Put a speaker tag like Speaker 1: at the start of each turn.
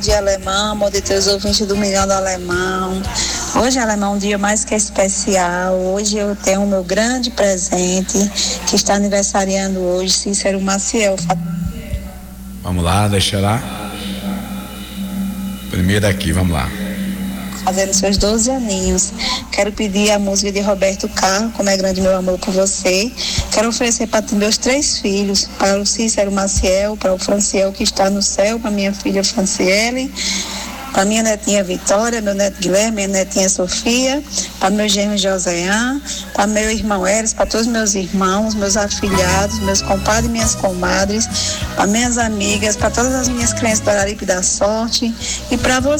Speaker 1: De Alemão, amor de teus ouvintes do Milhão do Alemão. Hoje, Alemão, é um dia mais que especial. Hoje eu tenho o meu grande presente, que está aniversariando hoje, Cícero Maciel.
Speaker 2: Vamos lá, deixa lá. Primeiro aqui, vamos lá.
Speaker 1: Fazendo seus 12 aninhos. Quero pedir a música de Roberto Carlos, Como é Grande Meu Amor por Você. Quero oferecer para meus 3 filhos, para o Cícero Maciel, para o Franciel que está no céu, para minha filha Franciele, para minha netinha Vitória, meu neto Guilherme, minha netinha Sofia, para meu genro Joséan, para meu irmão Eres, para todos meus irmãos, meus afilhados, meus compadres e minhas comadres, para minhas amigas, para todas as minhas crenças do Araripe da Sorte e para você.